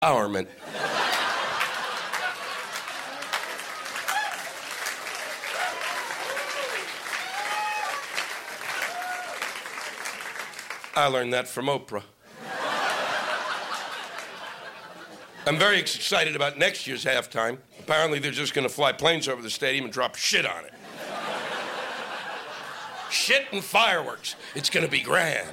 empowerment. I learned that from Oprah. I'm very excited about next year's halftime. Apparently, they're just going to fly planes over the stadium and drop shit on it. Shit and fireworks. It's going to be grand.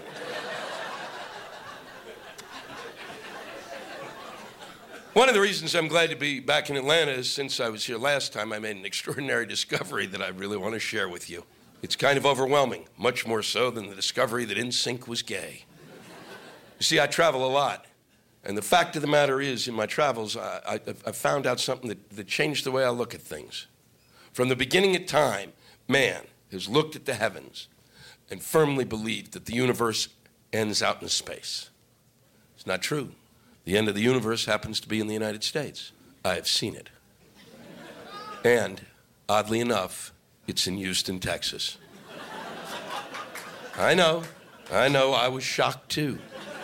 One of the reasons I'm glad to be back in Atlanta is since I was here last time, I made an extraordinary discovery that I really want to share with you. It's kind of overwhelming, much more so than the discovery that NSYNC was gay. You see, I travel a lot. And the fact of the matter is, in my travels, I found out something that changed the way I look at things. From the beginning of time, man has looked at the heavens and firmly believed that the universe ends out in space. It's not true. The end of the universe happens to be in the United States. I have seen it. And, oddly enough, it's in Houston, Texas. I know, I was shocked too.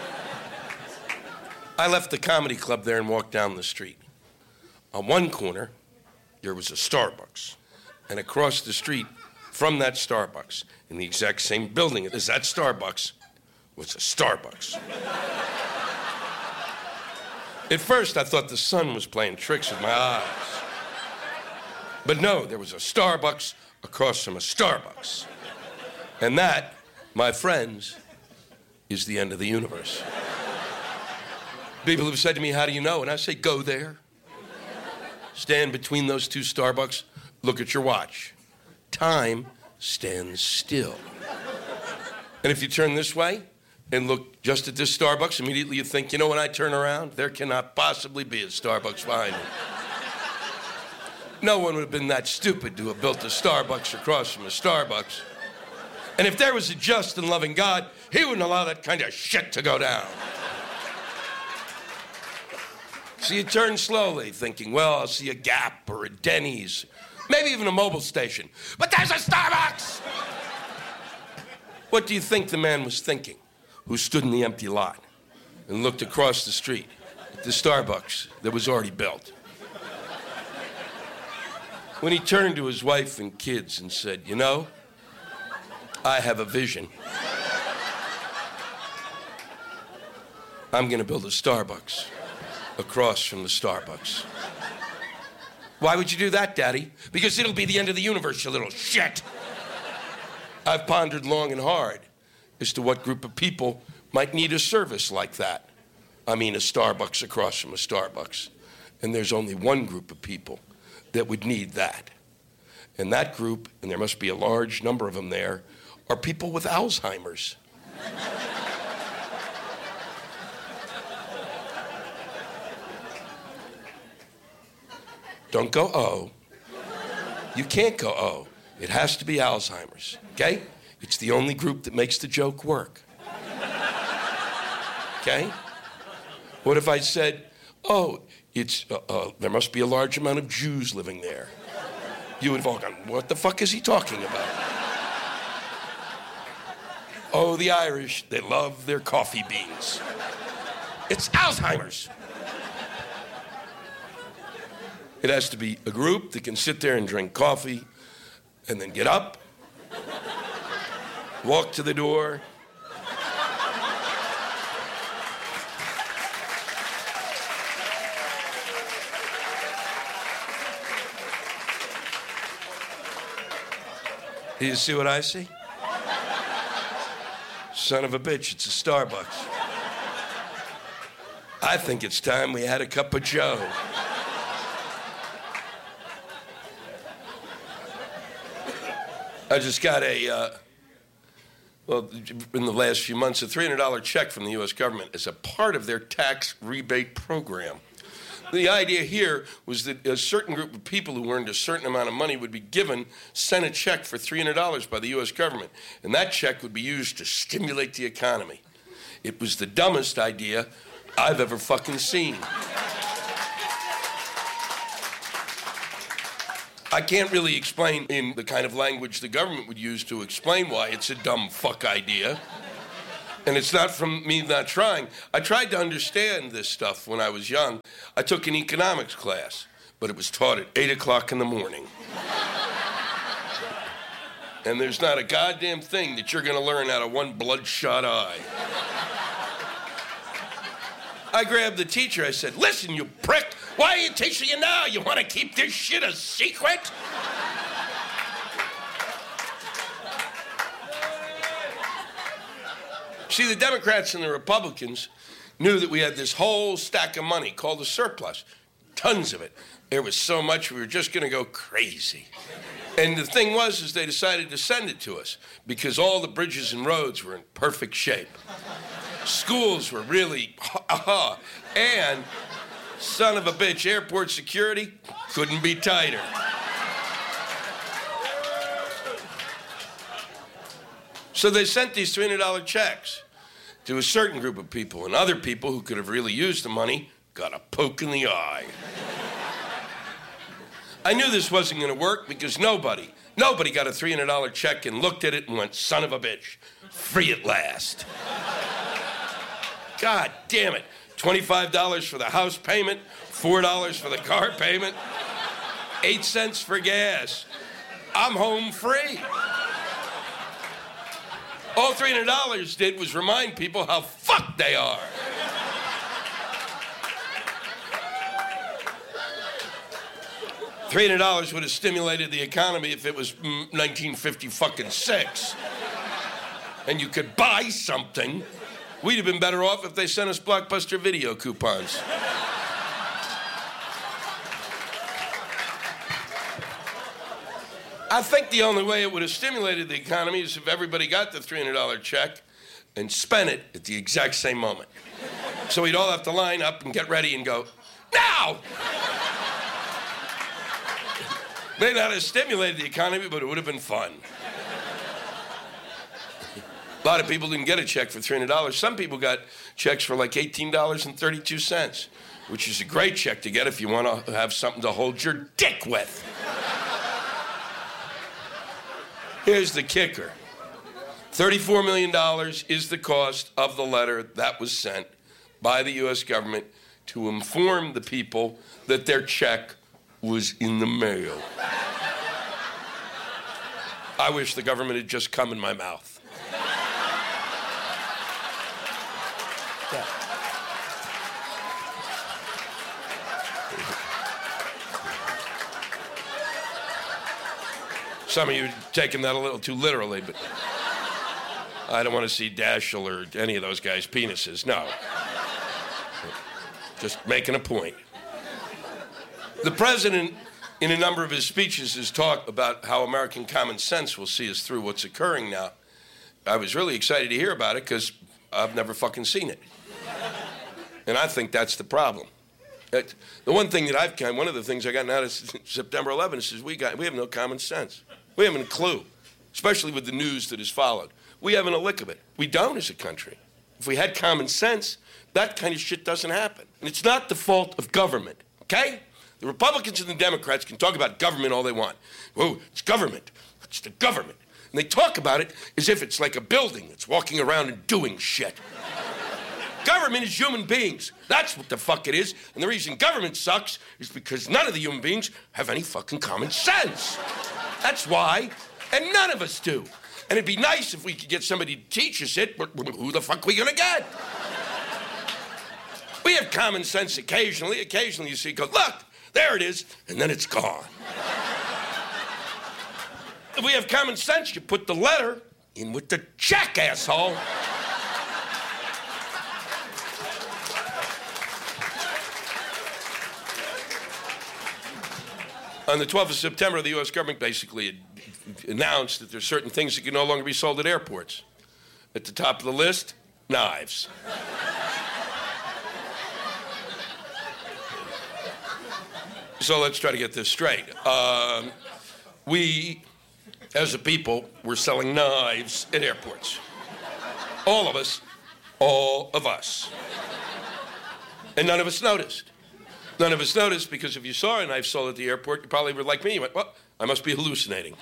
I left the comedy club there and walked down the street. On one corner, there was a Starbucks. And across the street from that Starbucks, in the exact same building as that Starbucks, was a Starbucks. At first, I thought the sun was playing tricks with my eyes. But no, there was a Starbucks across from a Starbucks. And that, my friends, is the end of the universe. People have said to me, how do you know? And I say, go there. Stand between those two Starbucks, look at your watch. Time stands still. And if you turn this way and look just at this Starbucks, immediately you think, you know, when I turn around, there cannot possibly be a Starbucks behind me. No one would have been that stupid to have built a Starbucks across from a Starbucks. And if there was a just and loving God, he wouldn't allow that kind of shit to go down. So you turn slowly, thinking, well, I'll see a Gap or a Denny's, maybe even a Mobil station. But there's a Starbucks! What do you think the man was thinking who stood in the empty lot and looked across the street at the Starbucks that was already built? When he turned to his wife and kids and said, you know, I have a vision. I'm going to build a Starbucks across from the Starbucks. Why would you do that, Daddy? Because it'll be the end of the universe, you little shit. I've pondered long and hard as to what group of people might need a service like that. I mean, a Starbucks across from a Starbucks. And there's only one group of people that would need that. And that group, and there must be a large number of them there, are people with Alzheimer's. Don't go, oh. You can't go, oh. It has to be Alzheimer's, okay? It's the only group that makes the joke work. Okay? What if I said, oh, it's there must be a large amount of Jews living there? You would have all gone, what the fuck is he talking about? Oh, the Irish, they love their coffee beans. It's Alzheimer's. It has to be a group that can sit there and drink coffee and then get up, walk to the door, do you see what I see? Son of a bitch, it's a Starbucks. I think it's time we had a cup of Joe. I just got in the last few months, a $300 check from the U.S. government as a part of their tax rebate program. The idea here was that a certain group of people who earned a certain amount of money would be sent a check for $300 by the U.S. government, and that check would be used to stimulate the economy. It was the dumbest idea I've ever fucking seen. I can't really explain in the kind of language the government would use to explain why it's a dumb fuck idea. And it's not from me not trying. I tried to understand this stuff when I was young. I took an economics class, but it was taught at 8 o'clock in the morning. And there's not a goddamn thing that you're going to learn out of one bloodshot eye. I grabbed the teacher. I said, listen, you prick, why are you teaching you now? You want to keep this shit a secret? See, the Democrats and the Republicans knew that we had this whole stack of money called a surplus. Tons of it. There was so much we were just going to go crazy. And the thing was, is they decided to send it to us because all the bridges and roads were in perfect shape. Schools were really, and son of a bitch, airport security couldn't be tighter. So they sent these $300 checks to a certain group of people, and other people who could have really used the money got a poke in the eye. I knew this wasn't going to work because nobody got a $300 check and looked at it and went, son of a bitch, free at last. God damn it. $25 for the house payment, $4 for the car payment, 8 cents for gas. I'm home free. All $300 did was remind people how fucked they are. $300 would have stimulated the economy if it was 1956. And you could buy something. We'd have been better off if they sent us Blockbuster video coupons. I think the only way it would have stimulated the economy is if everybody got the $300 check and spent it at the exact same moment. So we'd all have to line up and get ready and go, now! May not have stimulated the economy, but it would have been fun. A lot of people didn't get a check for $300. Some people got checks for like $18.32, which is a great check to get if you want to have something to hold your dick with. Here's the kicker. $34 million is the cost of the letter that was sent by the U.S. government to inform the people that their check was in the mail. I wish the government had just come in my mouth. Yeah. Some of you are taking that a little too literally, but I don't want to see Daschle or any of those guys' penises. No. Just making a point. The president, in a number of his speeches, has talked about how American common sense will see us through what's occurring now. I was really excited to hear about it because I've never fucking seen it. And I think that's the problem. The one thing that one of the things I got out of September 11th is we have no common sense. We haven't a clue, especially with the news that has followed. We haven't a lick of it. We don't as a country. If we had common sense, that kind of shit doesn't happen. And it's not the fault of government, okay? The Republicans and the Democrats can talk about government all they want. Whoa, it's government. It's the government. And they talk about it as if it's like a building that's walking around and doing shit. Government is human beings. That's what the fuck it is. And the reason government sucks is because none of the human beings have any fucking common sense. That's why. And none of us do. And it'd be nice if we could get somebody to teach us it, but who the fuck are we gonna get? We have common sense occasionally. Occasionally you see, go, look, there it is, and then it's gone. If we have common sense, you put the letter in with the check, asshole. On the 12th of September, the U.S. government basically announced that there's certain things that can no longer be sold at airports. At the top of the list, knives. So let's try to get this straight. We, as a people, were selling knives at airports. All of us. All of us. And none of us noticed. None of us noticed because if you saw a knife sold at the airport, you probably were like me. You went, well, I must be hallucinating.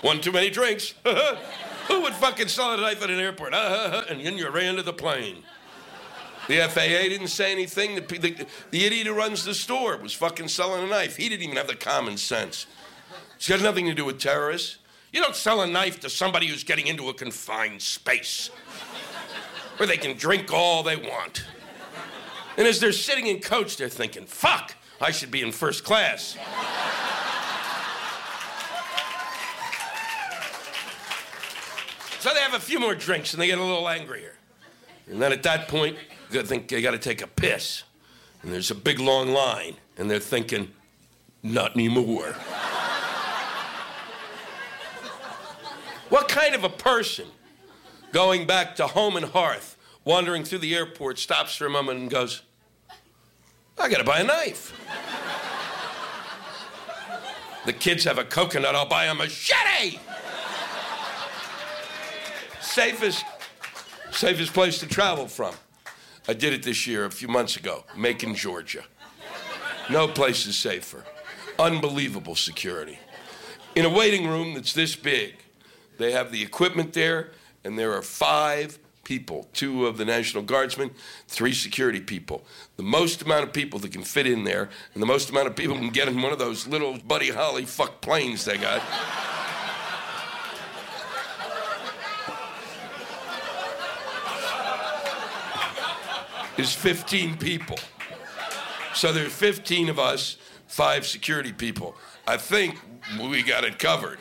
One too many drinks. Who would fucking sell a knife at an airport? And then you ran to the plane. The FAA didn't say anything. The idiot who runs the store was fucking selling a knife. He didn't even have the common sense. It's got nothing to do with terrorists. You don't sell a knife to somebody who's getting into a confined space where they can drink all they want. And as they're sitting in coach, they're thinking, fuck, I should be in first class. So they have a few more drinks and they get a little angrier. And then at that point, they think they got to take a piss. And there's a big long line. And they're thinking, not anymore. What kind of a person going back to home and hearth, wandering through the airport, stops for a moment and goes, I got to buy a knife. The kids have a coconut, I'll buy a machete. Safest place to travel from. I did it this year, a few months ago, Macon, Georgia. No place is safer. Unbelievable security. In a waiting room that's this big, they have the equipment there, and there are 5 people, 2 of the National Guardsmen, 3 security people. The most amount of people that can fit in there, and the most amount of people can get in one of those little Buddy Holly fuck planes they got. Is 15 people. So there's 15 of us, 5 security people. I think we got it covered.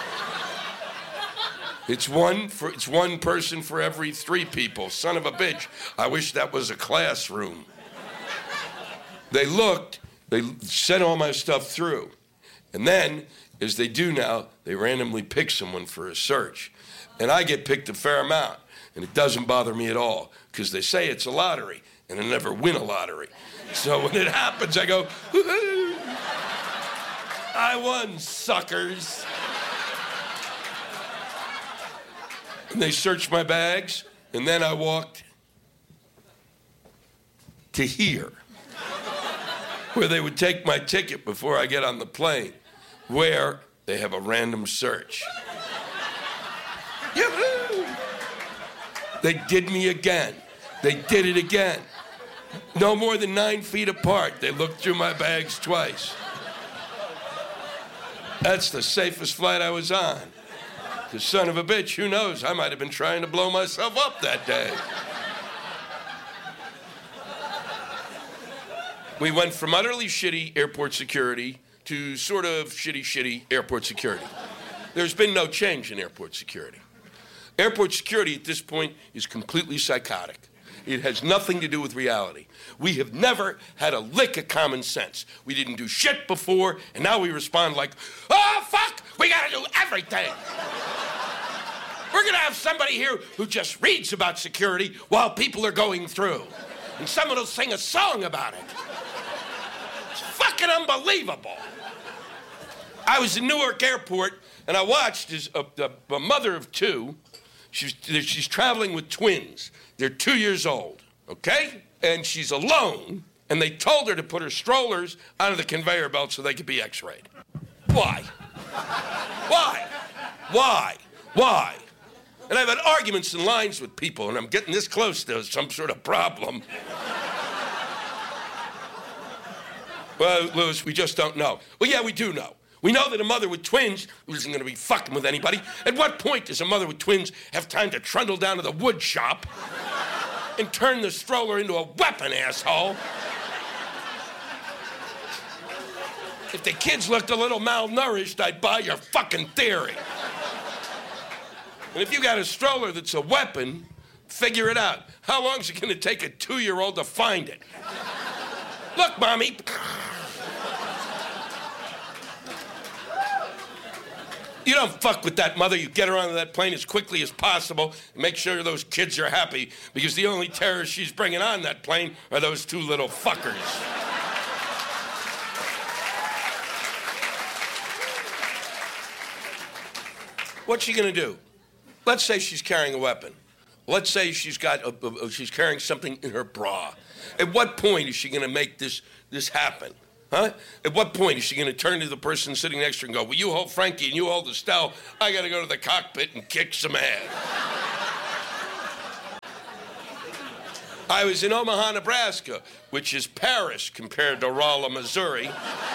It's one person for every 3 people. Son of a bitch. I wish that was a classroom. They looked, they sent all my stuff through. And then, as they do now, they randomly pick someone for a search. And I get picked a fair amount. And it doesn't bother me at all, because they say it's a lottery, and I never win a lottery. So when it happens, I go, I won, suckers. And they searched my bags, and then I walked to here, where they would take my ticket before I get on the plane, where they have a random search. Yoo-hoo! They did me again. They did it again. No more than 9 feet apart. They looked through my bags twice. That's the safest flight I was on. The son of a bitch, who knows? I might have been trying to blow myself up that day. We went from utterly shitty airport security to sort of shitty airport security. There's been no change in airport security. Airport security at this point is completely psychotic. It has nothing to do with reality. We have never had a lick of common sense. We didn't do shit before, and now we respond like, oh, fuck, we gotta do everything. We're gonna have somebody here who just reads about security while people are going through. And someone will sing a song about it. It's fucking unbelievable. I was in Newark Airport, and I watched as a mother of 2. She's traveling with twins. They're 2 years old, okay? And she's alone, and they told her to put her strollers onto the conveyor belt so they could be x-rayed. Why? Why? Why? Why? And I've had arguments and lines with people, and I'm getting this close to some sort of problem. Well, Louis, we just don't know. Well, yeah, we do know. We know that a mother with twins isn't going to be fucking with anybody. At what point does a mother with twins have time to trundle down to the wood shop and turn the stroller into a weapon, asshole? If the kids looked a little malnourished, I'd buy your fucking theory. And if you got a stroller that's a weapon, figure it out. How long is it going to take a 2-year-old to find it? Look, Mommy. You don't fuck with that mother. You get her onto that plane as quickly as possible and make sure those kids are happy, because the only terrorists she's bringing on that plane are those 2 little fuckers. What's she gonna do? Let's say she's carrying a weapon. Let's say she's carrying something in her bra. At what point is she gonna make this happen? Huh? At what point is she going to turn to the person sitting next to her and go, well, you hold Frankie and you hold Estelle. I got to go to the cockpit and kick some ass. I was in Omaha, Nebraska, which is Paris compared to Rolla, Missouri.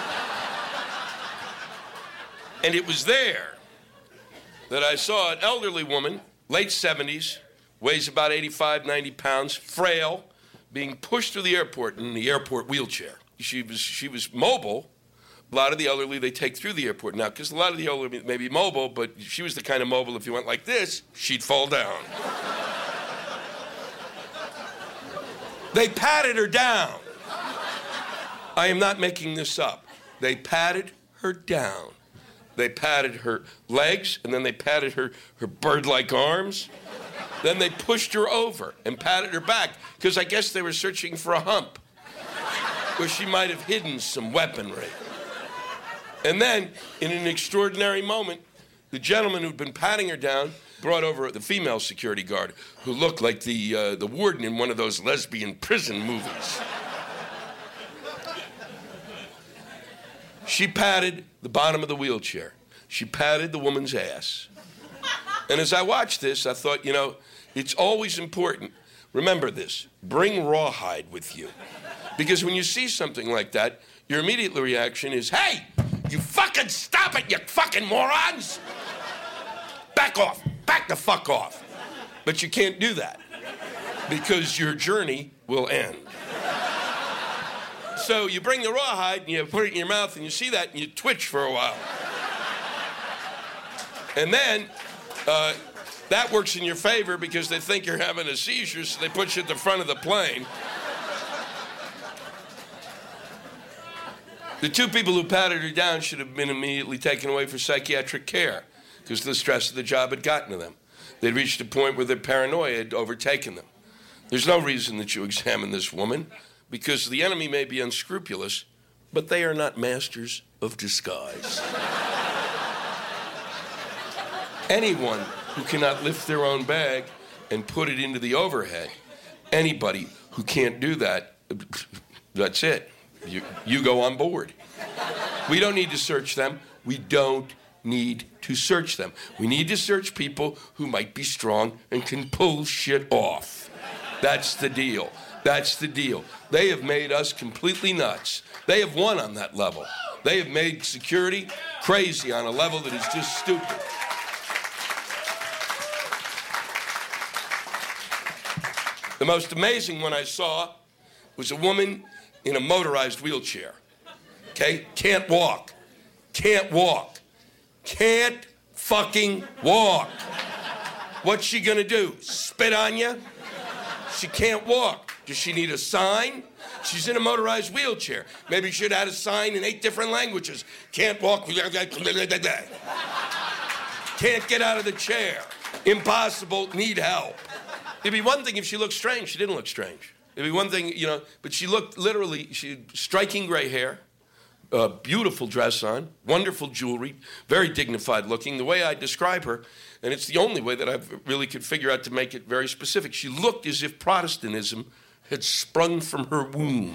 And it was there that I saw an elderly woman, late 70s, weighs about 85, 90 pounds, frail, being pushed through the airport in the airport wheelchair. She was mobile. A lot of the elderly, they take through the airport now, because a lot of the elderly may be mobile, but she was the kind of mobile, if you went like this, she'd fall down. They patted her down. I am not making this up. They patted her down. They patted her legs, and then they patted her bird-like arms. Then they pushed her over and patted her back, because I guess they were searching for a hump where she might have hidden some weaponry. And then, in an extraordinary moment, the gentleman who'd been patting her down brought over the female security guard, who looked like the warden in one of those lesbian prison movies. She patted the bottom of the wheelchair. She patted the woman's ass. And as I watched this, I thought, you know, it's always important. Remember this, bring rawhide with you. Because when you see something like that, your immediate reaction is, hey, you fucking stop it, you fucking morons! Back off. Back the fuck off. But you can't do that because your journey will end. So you bring the rawhide and you put it in your mouth and you see that and you twitch for a while. And then that works in your favor because they think you're having a seizure, so they put you at the front of the plane. The two people who patted her down should have been immediately taken away for psychiatric care, because the stress of the job had gotten to them. They'd reached a point where their paranoia had overtaken them. There's no reason that you examine this woman, because the enemy may be unscrupulous, but they are not masters of disguise. Anyone who cannot lift their own bag and put it into the overhead, anybody who can't do that, that's it. You go on board. We don't need to search them. We don't need to search them. We need to search people who might be strong and can pull shit off. That's the deal. That's the deal. They have made us completely nuts. They have won on that level. They have made security crazy on a level that is just stupid. The most amazing one I saw was a woman in a motorized wheelchair. Okay? Can't walk. Can't walk. Can't fucking walk. What's she gonna do? Spit on you? She can't walk. Does she need a sign? She's in a motorized wheelchair. Maybe she should have had a sign in 8 different languages. Can't walk. Can't get out of the chair. Impossible. Need help. It'd be one thing if she looked strange. She didn't look strange. It'd be one thing, you know, but she looked literally, she had striking gray hair, beautiful dress on, wonderful jewelry, very dignified looking. The way I describe her, and it's the only way that I really could figure out to make it very specific, she looked as if Protestantism had sprung from her womb.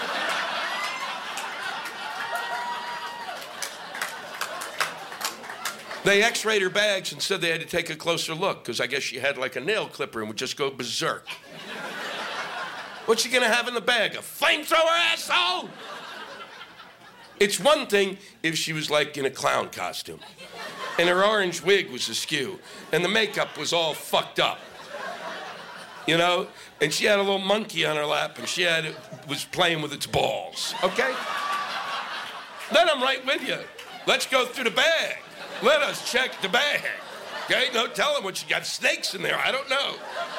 They x-rayed her bags and said they had to take a closer look because I guess she had like a nail clipper and would just go berserk. What's she gonna have in the bag? A flamethrower, asshole? It's one thing if she was like in a clown costume and her orange wig was askew and the makeup was all fucked up, you know? And she had a little monkey on her lap and was playing with its balls, okay? Then I'm right with you. Let's go through the bag. Let us check the bag, okay? No, tell them what she got. Snakes in there, I don't know.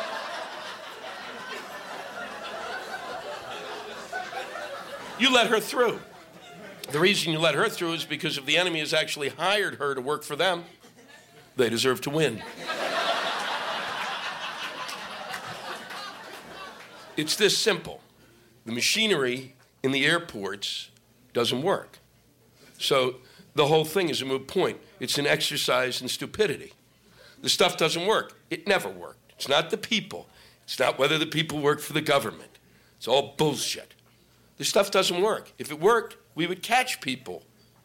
You let her through. The reason you let her through is because if the enemy has actually hired her to work for them, they deserve to win. It's this simple. The machinery in the airports doesn't work. So the whole thing is a moot point. It's an exercise in stupidity. The stuff doesn't work. It never worked. It's not the people. It's not whether the people work for the government. It's all bullshit. This stuff doesn't work. If it worked, we would catch people.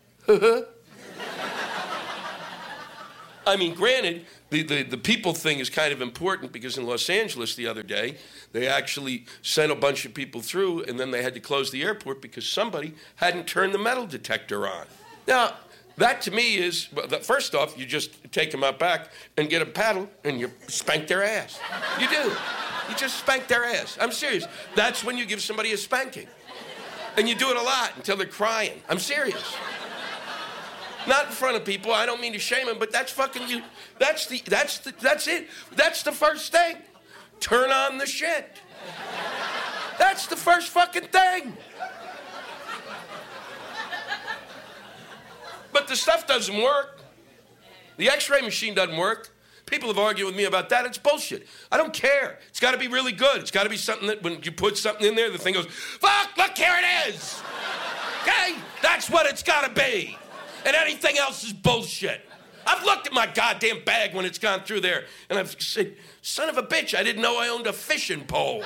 I mean, granted, the people thing is kind of important because in Los Angeles the other day, they actually sent a bunch of people through and then they had to close the airport because somebody hadn't turned the metal detector on. Now, that to me is, well, first off, you just take them out back and get a paddle and you spank their ass. You do. You just spank their ass. I'm serious. That's when you give somebody a spanking. And you do it a lot until they're crying. I'm serious. Not in front of people. I don't mean to shame them, but that's fucking you. That's it. That's the first thing. Turn on the shit. That's the first fucking thing. But the stuff doesn't work. The X-ray machine doesn't work. People have argued with me about that. It's bullshit. I don't care. It's got to be really good. It's got to be something that when you put something in there, the thing goes, fuck, look, here it is. Okay? That's what it's got to be. And anything else is bullshit. I've looked at my goddamn bag when it's gone through there, and I've said, son of a bitch, I didn't know I owned a fishing pole.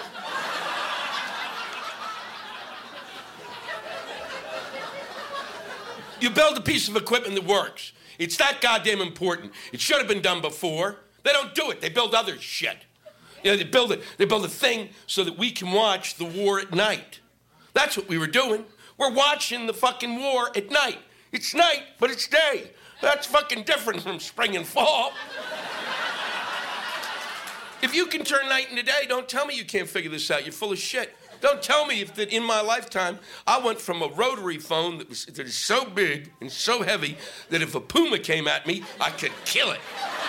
You build a piece of equipment that works. It's that goddamn important. It should have been done before. They don't do it. They build other shit. You know, they build a thing so that we can watch the war at night. That's what we were doing. We're watching the fucking war at night. It's night, but it's day. That's fucking different from spring and fall. If you can turn night into day, don't tell me you can't figure this out. You're full of shit. Don't tell me that in my lifetime, I went from a rotary phone that is so big and so heavy that if a puma came at me, I could kill it.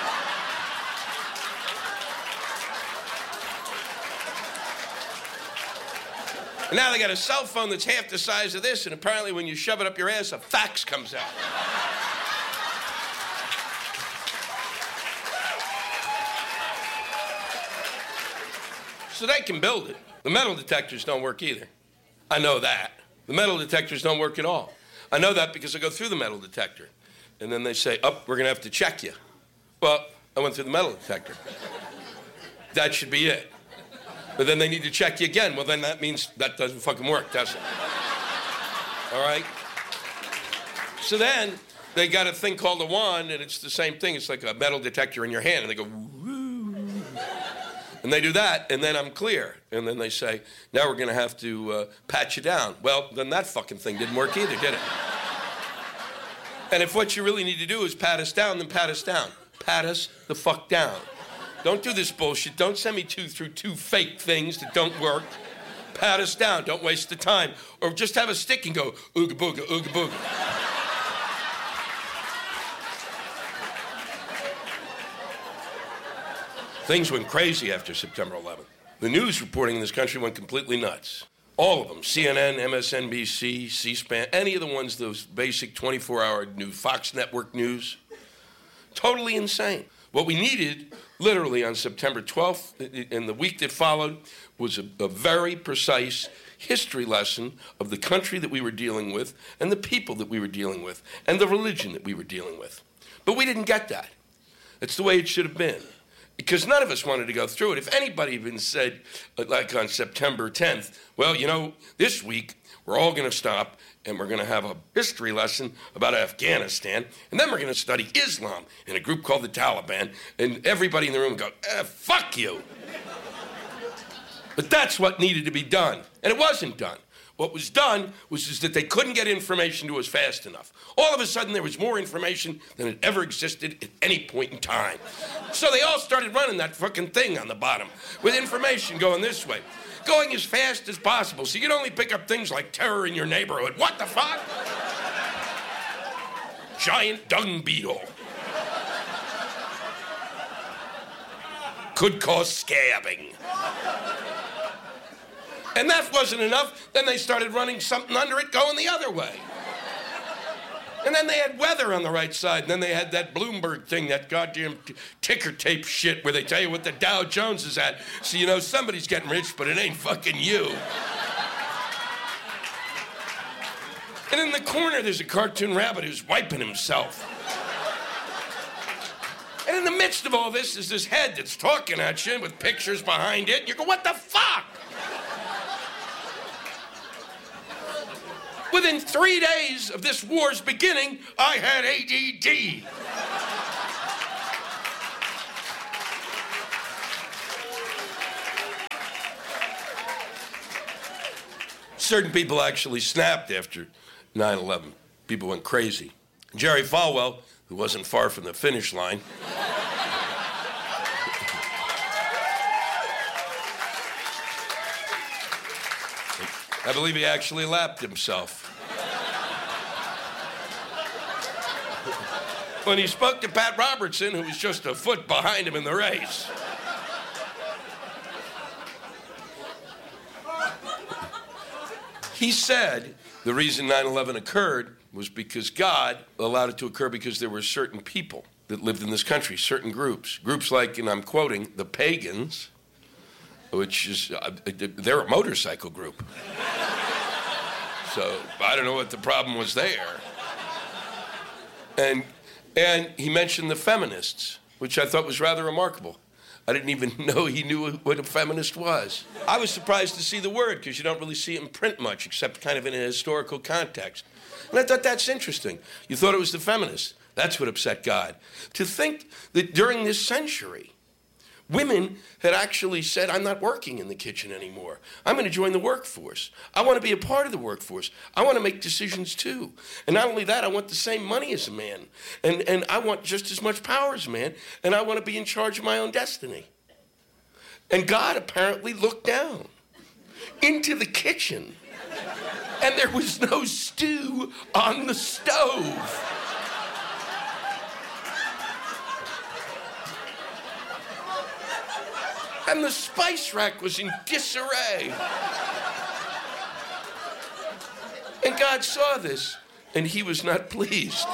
And now they got a cell phone that's half the size of this, and apparently when you shove it up your ass, a fax comes out. So they can build it. The metal detectors don't work either. I know that. The metal detectors don't work at all. I know that because I go through the metal detector. And then they say, oh, we're going to have to check you. Well, I went through the metal detector. That should be it. But then they need to check you again. Well, then that means that doesn't fucking work, does it? All right? So then they got a thing called a wand, and it's the same thing. It's like a metal detector in your hand, and they go, woo. And they do that, and then I'm clear. And then they say, now we're going to have to pat you down. Well, then that fucking thing didn't work either, did it? And if what you really need to do is pat us down, then pat us down. Pat us the fuck down. Don't do this bullshit. Don't send me through two fake things that don't work. Pat us down. Don't waste the time. Or just have a stick and go, ooga booga, ooga booga. Things went crazy after September 11th. The news reporting in this country went completely nuts. All of them. CNN, MSNBC, C-SPAN, any of the ones, those basic 24-hour news, Fox Network news. Totally insane. What we needed, literally on September 12th, and the week that followed, was a very precise history lesson of the country that we were dealing with, and the people that we were dealing with, and the religion that we were dealing with. But we didn't get that. That's the way it should have been. Because none of us wanted to go through it. If anybody even said, like on September 10th, well, you know, this week we're all going to stop and we're going to have a history lesson about Afghanistan, and then we're going to study Islam in a group called the Taliban, and everybody in the room would go, fuck you. But that's what needed to be done, and it wasn't done. What was done was just that they couldn't get information to us fast enough. All of a sudden, there was more information than had ever existed at any point in time. So they all started running that fucking thing on the bottom with information going this way, going as fast as possible. So you could only pick up things like terror in your neighborhood. What the fuck? Giant dung beetle. Could cause scabbing. And that wasn't enough. Then they started running something under it going the other way. And then they had weather on the right side. And then they had that Bloomberg thing, that goddamn ticker tape shit where they tell you what the Dow Jones is at. So you know somebody's getting rich, but it ain't fucking you. And in the corner, there's a cartoon rabbit who's wiping himself. And in the midst of all this is this head that's talking at you with pictures behind it. And you go, what the fuck? Within 3 days of this war's beginning, I had ADD. Certain people actually snapped after 9/11. People went crazy. Jerry Falwell, who wasn't far from the finish line, I believe he actually lapped himself. When he spoke to Pat Robertson, who was just a foot behind him in the race. He said the reason 9/11 occurred was because God allowed it to occur because there were certain people that lived in this country, certain groups. Groups like, and I'm quoting, the pagans, which is, they're a motorcycle group. So I don't know what the problem was there. And he mentioned the feminists, which I thought was rather remarkable. I didn't even know he knew what a feminist was. I was surprised to see the word, because you don't really see it in print much, except kind of in a historical context. And I thought that's interesting. You thought it was the feminists. That's what upset God. To think that during this century, women had actually said, I'm not working in the kitchen anymore. I'm going to join the workforce. I want to be a part of the workforce. I want to make decisions too. And not only that, I want the same money as a man. And I want just as much power as a man. And I want to be in charge of my own destiny. And God apparently looked down into the kitchen. And there was no stew on the stove. And the spice rack was in disarray. And God saw this, and he was not pleased.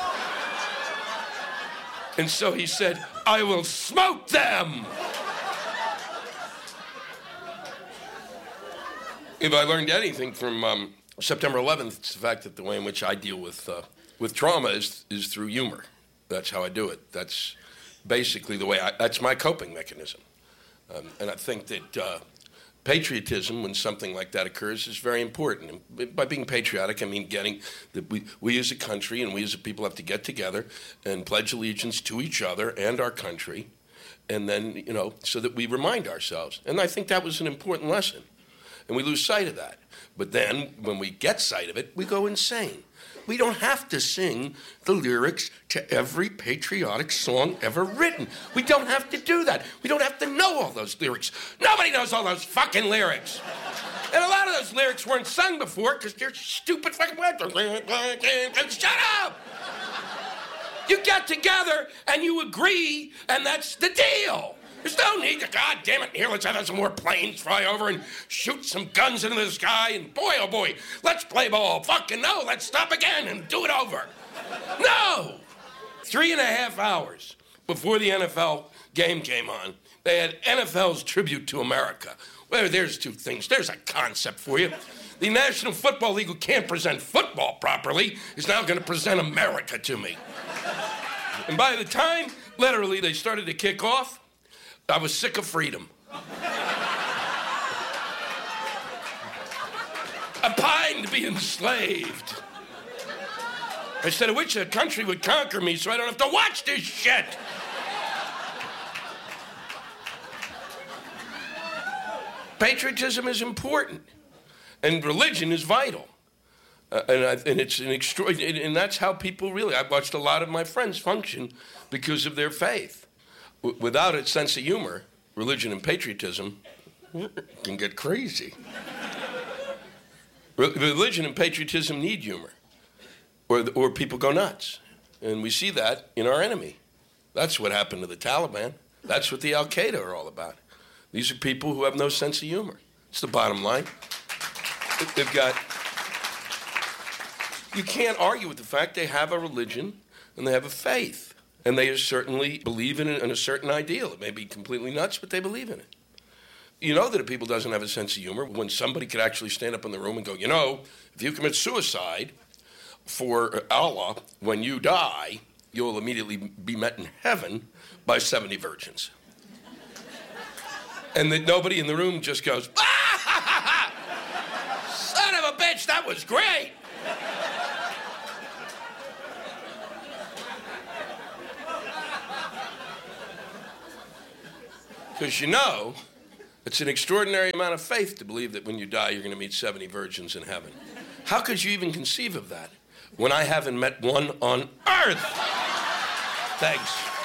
And so he said, I will smote them. If I learned anything from September 11th, it's the fact that the way in which I deal with trauma is through humor. That's how I do it. That's basically the way that's my coping mechanism. And I think that patriotism, when something like that occurs, is very important. And by being patriotic, I mean getting that we as a country and we as a people have to get together and pledge allegiance to each other and our country, and then, so that we remind ourselves. And I think that was an important lesson. And we lose sight of that. But then, when we get sight of it, we go insane. We don't have to sing the lyrics to every patriotic song ever written. We don't have to do that. We don't have to know all those lyrics. Nobody knows all those fucking lyrics. And a lot of those lyrics weren't sung before because they're stupid fucking words. Shut up! You get together and you agree, and that's the deal. There's no need to, God damn it, here, let's have some more planes fly over and shoot some guns into the sky, and boy, oh boy, let's play ball. Fucking no, let's stop again and do it over. No! 3.5 hours before the NFL game came on, they had NFL's Tribute to America. Well, there's two things. There's a concept for you. The National Football League, who can't present football properly, is now going to present America to me. And by the time, literally, they started to kick off, I was sick of freedom. I pined to be enslaved. I said, I wish a country would conquer me so I don't have to watch this shit. Patriotism is important, and religion is vital. And it's an extraordinary, and that's how people really, I've watched a lot of my friends function because of their faith. Without a sense of humor, religion and patriotism can get crazy. Religion and patriotism need humor, or people go nuts. And we see that in our enemy. That's what happened to the Taliban. That's what the Al-Qaeda are all about. These are people who have no sense of humor. It's the bottom line. They've got... You can't argue with the fact they have a religion and they have a faith. And they certainly believe in a certain ideal. It may be completely nuts, but they believe in it. You know that if people doesn't have a sense of humor, when somebody could actually stand up in the room and go, if you commit suicide for Allah, when you die, you'll immediately be met in heaven by 70 virgins. And that nobody in the room just goes, ah, ha, ha, ha. Son of a bitch, that was great. Because you know, it's an extraordinary amount of faith to believe that when you die, you're going to meet 70 virgins in heaven. How could you even conceive of that when I haven't met one on earth? Thanks.